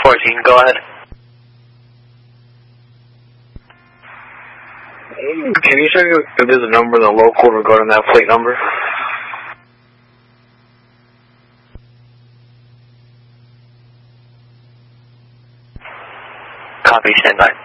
14, go ahead. Can you check if there's a number in the local regarding that plate number? Copy, stand by.